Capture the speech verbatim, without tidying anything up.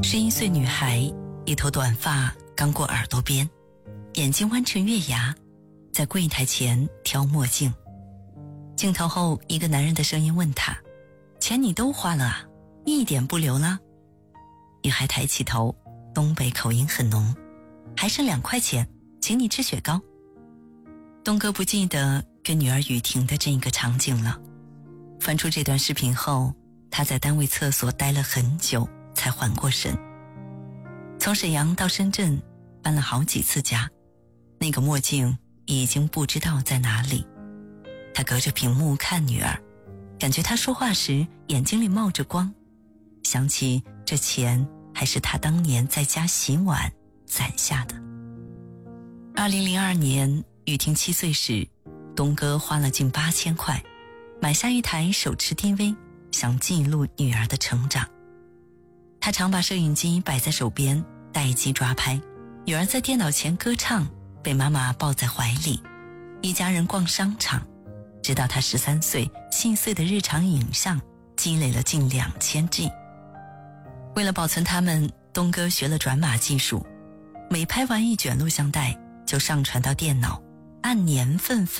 十一岁女孩，一头短发刚过耳朵边，眼睛弯成月牙，在柜台前挑墨镜。镜头后，一个男人的声音问她：钱你都花了啊，一点不留了？女孩抬起头，东北口音很浓，还剩两块钱，请你吃雪糕。东哥不记得跟女儿雨婷的这一个场景了。翻出这段视频后，他在单位厕所待了很久才缓过神。从沈阳到深圳搬了好几次家，那个墨镜已经不知道在哪里。他隔着屏幕看女儿，感觉她说话时眼睛里冒着光，想起这钱还是他当年在家洗碗攒下的。二零零二年，雨婷七岁时，东哥花了近八千块，买下一台手持 D V， 想记录女儿的成长。他常把摄影机摆在手边，待机抓拍。女儿在电脑前歌唱，被妈妈抱在怀里。一家人逛商场，直到他十三岁，细碎的日常影像积累了近两千 G。为了保存它们，东哥学了转码技术，每拍完一卷录像带就上传到电脑，按年份分